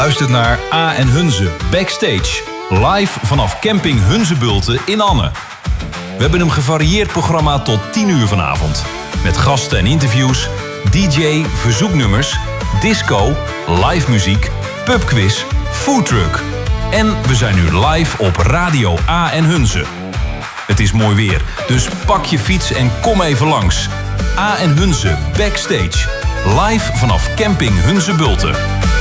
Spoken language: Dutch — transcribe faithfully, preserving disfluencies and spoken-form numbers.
luistert naar A en Hunze Backstage. Live vanaf camping Hunzebulten in Anne. We hebben een gevarieerd programma tot tien uur vanavond. Met gasten en interviews, D J, verzoeknummers, disco, live muziek, pubquiz, foodtruck. En we zijn nu live op Radio A en Hunze. Het is mooi weer, dus pak je fiets en kom even langs. A en Hunze Backstage. Live vanaf camping Hunzebulten.